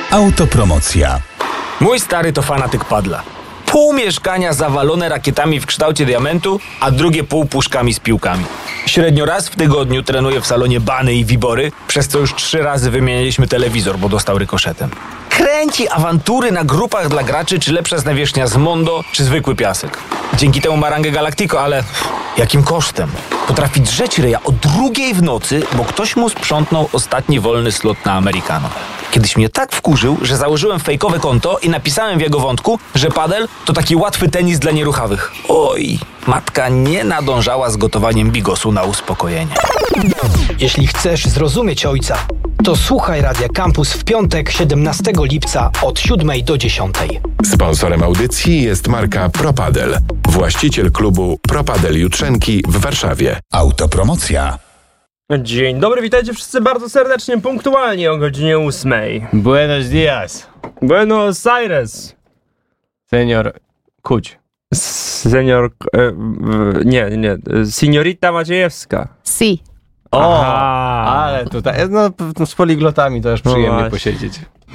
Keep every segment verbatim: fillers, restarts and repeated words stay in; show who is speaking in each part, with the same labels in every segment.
Speaker 1: Autopromocja.
Speaker 2: Mój stary to fanatyk padla. Pół mieszkania zawalone rakietami w kształcie diamentu, a drugie pół puszkami z piłkami. Średnio raz w tygodniu trenuję w salonie bany i wibory, przez co już trzy razy wymieniliśmy telewizor, bo dostał rykoszetem. Kręci awantury na grupach dla graczy, czy lepsza jest nawierzchnia z Mondo, czy zwykły piasek. Dzięki temu ma rangę Galactico, ale jakim kosztem? Potrafi drzeć ryja o drugiej w nocy, bo ktoś mu sprzątnął ostatni wolny slot na Americano. Kiedyś mnie tak wkurzył, że założyłem fejkowe konto i napisałem w jego wątku, że padel to taki łatwy tenis dla nieruchawych. Oj, matka nie nadążała z gotowaniem bigosu na uspokojenie.
Speaker 3: Jeśli chcesz zrozumieć ojca, to słuchaj Radia Campus w piątek, siedemnastego lipca od siódmej do dziesiątej.
Speaker 4: Sponsorem audycji jest marka Propadel, właściciel klubu Propadel Jutrzenki w Warszawie.
Speaker 1: Autopromocja.
Speaker 5: Dzień dobry, witajcie wszyscy bardzo serdecznie, punktualnie o godzinie ósmej.
Speaker 6: Buenos dias,
Speaker 5: Buenos Aires.
Speaker 6: senior Kuć.
Speaker 5: Senior... E, e, nie, nie, Signorita Maciejewska.
Speaker 7: Si.
Speaker 6: O,
Speaker 5: Aha.
Speaker 6: ale tutaj, no z poliglotami to już
Speaker 5: No
Speaker 6: przyjemnie
Speaker 5: właśnie.
Speaker 6: posiedzieć.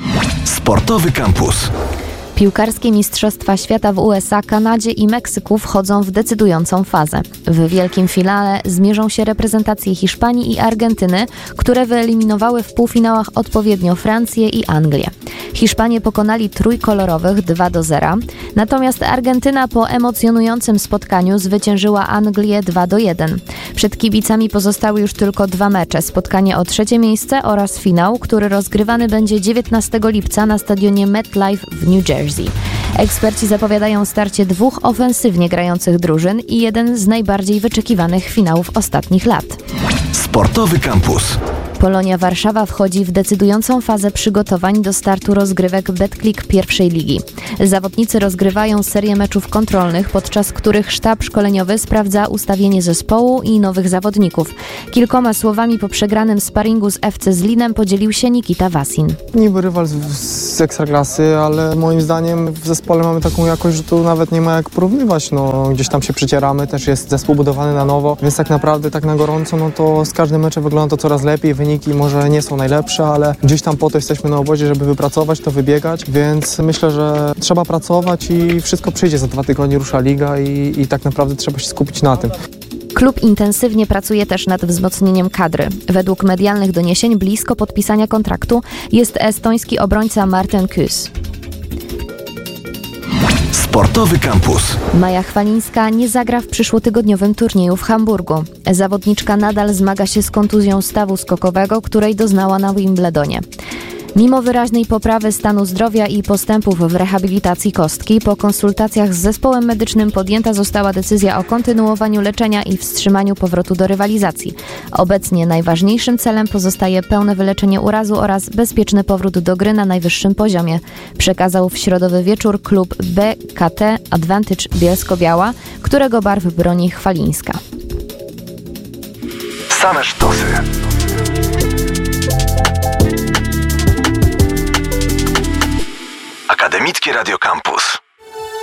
Speaker 1: Sportowy kampus.
Speaker 7: Piłkarskie Mistrzostwa Świata w U S A, Kanadzie i Meksyku wchodzą w decydującą fazę. W wielkim finale zmierzą się reprezentacje Hiszpanii i Argentyny, które wyeliminowały w półfinałach odpowiednio Francję i Anglię. Hiszpanie pokonali trójkolorowych dwa do zera, natomiast Argentyna po emocjonującym spotkaniu zwyciężyła Anglię dwa do jeden. Przed kibicami pozostały już tylko dwa mecze, spotkanie o trzecie miejsce oraz finał, który rozgrywany będzie dziewiętnastego lipca na stadionie MetLife w New Jersey. Eksperci zapowiadają starcie dwóch ofensywnie grających drużyn i jeden z najbardziej wyczekiwanych finałów ostatnich lat.
Speaker 1: Sportowy kampus.
Speaker 7: Polonia Warszawa wchodzi w decydującą fazę przygotowań do startu rozgrywek Betclic pierwszej ligi. Zawodnicy rozgrywają serię meczów kontrolnych, podczas których sztab szkoleniowy sprawdza ustawienie zespołu i nowych zawodników. Kilkoma słowami po przegranym sparingu z F C Zlinem podzielił się Nikita Wasin.
Speaker 8: Niby rywal z, z Ekstraklasy, ale moim zdaniem w zespole mamy taką jakość, że tu nawet nie ma jak porównywać. No, gdzieś tam się przecieramy, też jest zespół budowany na nowo, więc tak naprawdę tak na gorąco, no to z każdym meczem wygląda to coraz lepiej. Wyniki może nie są najlepsze, ale gdzieś tam po to jesteśmy na obozie, żeby wypracować to, wybiegać, więc myślę, że trzeba pracować i wszystko przyjdzie. Za dwa tygodnie rusza liga i, i tak naprawdę trzeba się skupić na tym.
Speaker 7: Klub intensywnie pracuje też nad wzmocnieniem kadry. Według medialnych doniesień blisko podpisania kontraktu jest estoński obrońca Martin Kuss.
Speaker 1: Sportowy kampus.
Speaker 7: Maja Chwalińska nie zagra w przyszłotygodniowym turnieju w Hamburgu. Zawodniczka nadal zmaga się z kontuzją stawu skokowego, której doznała na Wimbledonie. Mimo wyraźnej poprawy stanu zdrowia i postępów w rehabilitacji kostki, po konsultacjach z zespołem medycznym podjęta została decyzja o kontynuowaniu leczenia i wstrzymaniu powrotu do rywalizacji. Obecnie najważniejszym celem pozostaje pełne wyleczenie urazu oraz bezpieczny powrót do gry na najwyższym poziomie, przekazał w środowy wieczór klub B K T Advantage Bielsko-Biała, którego barw broni Chwalińska.
Speaker 1: Same sztosy. Akademickie Radio Campus.